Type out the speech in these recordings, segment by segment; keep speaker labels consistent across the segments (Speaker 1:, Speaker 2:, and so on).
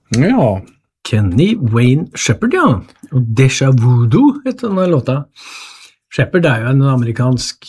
Speaker 1: Ja.
Speaker 2: Kenny Wayne Shepherd, ja. Og Deja Voodoo heter denne låta. Shepherd er jo en amerikansk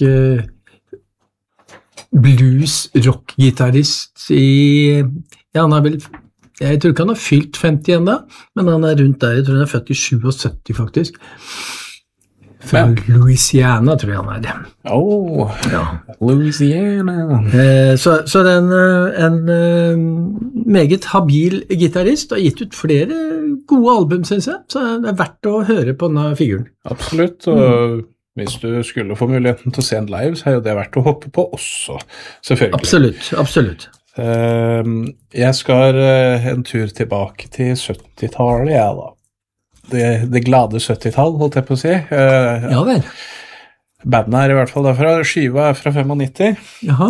Speaker 2: blues-rock-gitarrist ja, han er vel, jeg tror ikke han har fylt 50 enda, men han er rundt der, jeg tror han er født i 77 faktisk. Fra Louisiana, tror jeg han er.
Speaker 1: Ja. Louisiana.
Speaker 2: Så det er en meget habil gitarist, og har gitt ut flere gode album, synes jeg, så det er verdt å høre på denne figuren.
Speaker 1: Absolutt, og hvis du skulle få muligheten til å se en live, så er jo det verdt å hoppe på også, selvfølgelig.
Speaker 2: Absolutt.
Speaker 1: Jeg skal en tur tilbake til 70-tallet, ja da. Det glade 70-tall, holdt jeg på å si.
Speaker 2: Ja vel.
Speaker 1: Bandet er i hvert fall derfra. Skiva er fra 95.
Speaker 2: Jaha.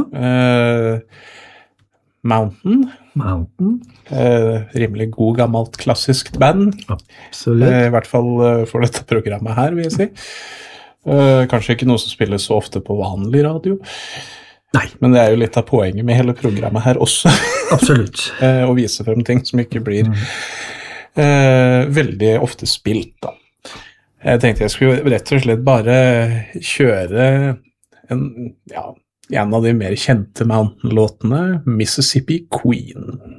Speaker 1: Mountain. Rimelig god, gammelt, klassisk band.
Speaker 2: Absolutt.
Speaker 1: I hvert fall for dette programmet her, vil jeg si. Kanskje ikke noe som spilles så ofte på vanlig radio.
Speaker 2: Nei. Men
Speaker 1: det er jo litt av poenget med hele programmet her også.
Speaker 2: Absolutt.
Speaker 1: Å vise frem ting som ikke blir veldig ofte spilt da. Jeg tenkte jeg skulle rett og slett bare kjøre en av de mer kjente Mountain-låtene, Mississippi Queen.